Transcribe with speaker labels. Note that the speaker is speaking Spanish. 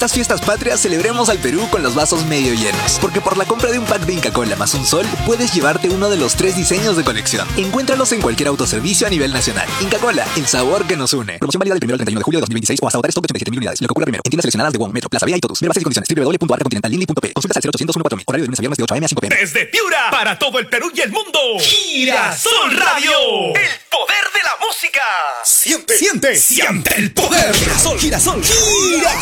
Speaker 1: estas fiestas patrias celebremos al Perú con los vasos medio llenos, porque por la compra de un pack de Inca Kola más un sol, puedes llevarte uno de los 3 diseños de colección. Encuéntralos en cualquier autoservicio a nivel nacional. Inca Kola, el sabor que nos une. Promoción válida del 1 al 31 de julio de 2026 o hasta agotar stock de 87.000 unidades. Lo que ocurra primero. En tiendas seleccionadas de WOM, Metro, Plaza Vía y Totus. Ver bases y condiciones. www.arcacontinentallindley.p. Consultas al 0800 14000. Horario de lunes a viernes de 8 a.m. a 5 p.m.
Speaker 2: Desde Piura, para todo el Perú y el mundo. Girasol Radio. El poder de la música.
Speaker 3: Siente el poder. Girasol.